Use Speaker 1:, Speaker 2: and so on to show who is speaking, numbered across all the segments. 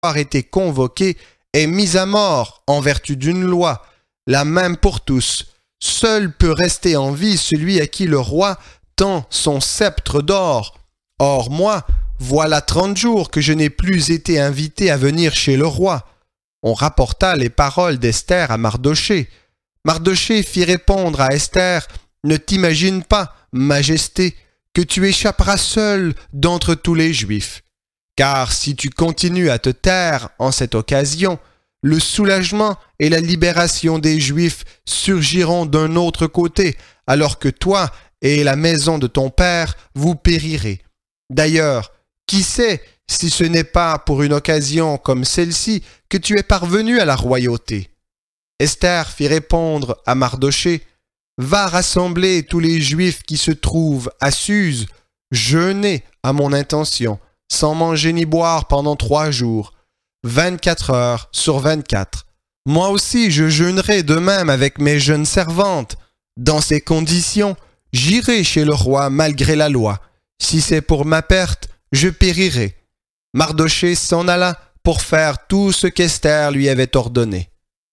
Speaker 1: avoir été convoqué est mis à mort en vertu d'une loi, la même pour tous. Seul peut rester en vie celui à qui le roi tend son sceptre d'or. Or moi, voilà 30 jours que je n'ai plus été invité à venir chez le roi. » On rapporta les paroles d'Esther à Mardochée. Mardochée fit répondre à Esther, « Ne t'imagine pas, Majesté, que tu échapperas seul d'entre tous les Juifs. Car si tu continues à te taire en cette occasion, le soulagement et la libération des Juifs surgiront d'un autre côté, alors que toi et la maison de ton père, vous périrez. D'ailleurs, qui sait si ce n'est pas pour une occasion comme celle-ci que tu es parvenu à la royauté. » Esther fit répondre à Mardochée, « Va rassembler tous les Juifs qui se trouvent à Suse, jeûner à mon intention, sans manger ni boire pendant 3 jours, 24 heures sur 24. Moi aussi je jeûnerai de même avec mes jeunes servantes. Dans ces conditions, j'irai chez le roi malgré la loi. Si c'est pour ma perte, je périrai. » Mardochée s'en alla pour faire tout ce qu'Esther lui avait ordonné.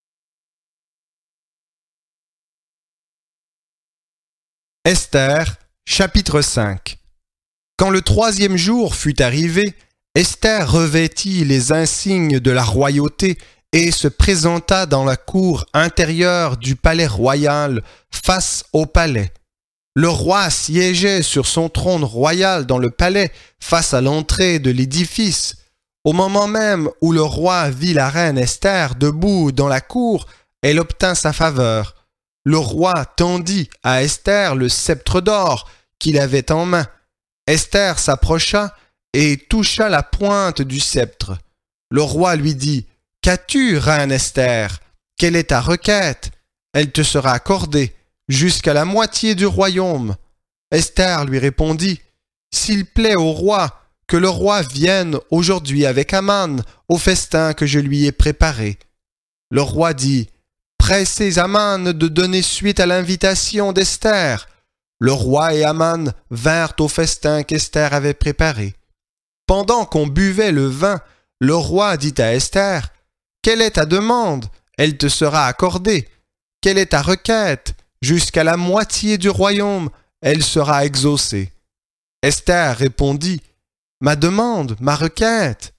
Speaker 1: Esther, chapitre 5. Quand le 3e jour fut arrivé, Esther revêtit les insignes de la royauté et se présenta dans la cour intérieure du palais royal face au palais. Le roi siégeait sur son trône royal dans le palais face à l'entrée de l'édifice. Au moment même où le roi vit la reine Esther debout dans la cour, elle obtint sa faveur. Le roi tendit à Esther le sceptre d'or qu'il avait en main. Esther s'approcha et toucha la pointe du sceptre. Le roi lui dit, « Qu'as-tu, reine Esther? Quelle est ta requête? Elle te sera accordée jusqu'à la moitié du royaume. » Esther lui répondit, « S'il plaît au roi, que le roi vienne aujourd'hui avec Aman au festin que je lui ai préparé. » Le roi dit, « Pressez Aman de donner suite à l'invitation d'Esther. » Le roi et Aman vinrent au festin qu'Esther avait préparé. Pendant qu'on buvait le vin, le roi dit à Esther, « Quelle est ta demande? Elle te sera accordée. Quelle est ta requête? Jusqu'à la moitié du royaume, elle sera exaucée. » Esther répondit, « Ma demande, ma requête.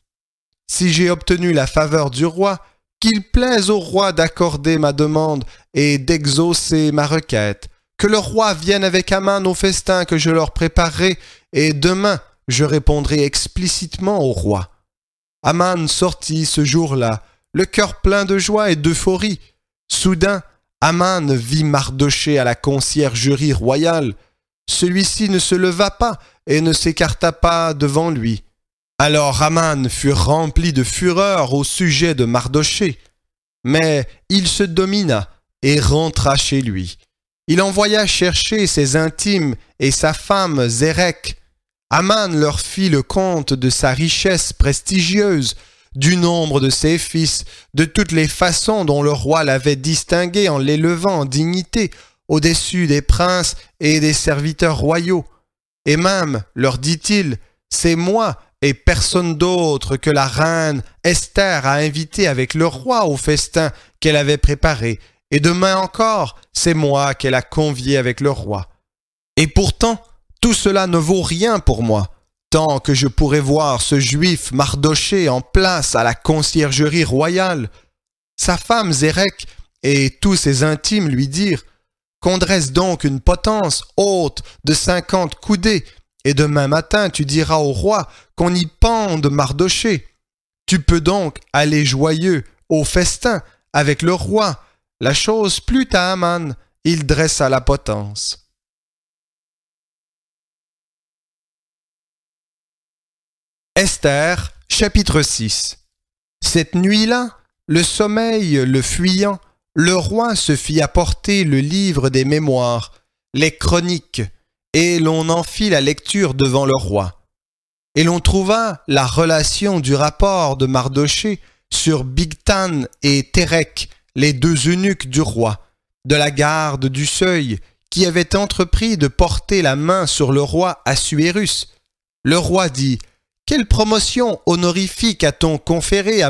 Speaker 1: Si j'ai obtenu la faveur du roi, qu'il plaise au roi d'accorder ma demande et d'exaucer ma requête. Que le roi vienne avec Aman au festin que je leur préparerai, et demain je répondrai explicitement au roi. » Aman sortit ce jour-là, le cœur plein de joie et d'euphorie. Soudain, Aman vit Mardochée à la conciergerie royale. Celui-ci ne se leva pas et ne s'écarta pas devant lui. Alors Aman fut rempli de fureur au sujet de Mardochée. Mais il se domina et rentra chez lui. Il envoya chercher ses intimes et sa femme Zérech. Aman leur fit le compte de sa richesse prestigieuse, du nombre de ses fils, de toutes les façons dont le roi l'avait distingué en l'élevant en dignité au-dessus des princes et des serviteurs royaux. Et même, leur dit-il, c'est moi et personne d'autre que la reine Esther a invité avec le roi au festin qu'elle avait préparé, et demain encore, c'est moi qu'elle a convié avec le roi. Et pourtant, tout cela ne vaut rien pour moi, tant que je pourrai voir ce juif Mardochée en place à la conciergerie royale. » Sa femme Zérech et tous ses intimes lui dirent, « Qu'on dresse donc une potence haute de 50 coudées, et demain matin tu diras au roi qu'on y pende Mardochée. Tu peux donc aller joyeux au festin avec le roi. » La chose plut à Aman, il dressa la potence. Esther, chapitre 6. Cette nuit-là, le sommeil le fuyant, le roi se fit apporter le livre des mémoires, les chroniques, et l'on en fit la lecture devant le roi. Et l'on trouva la relation du rapport de Mardochée sur Bigtan et Térech, les 2 eunuques du roi, de la garde du seuil, qui avaient entrepris de porter la main sur le roi Assuérus. Le roi dit, « Quelle promotion honorifique a-t-on conférée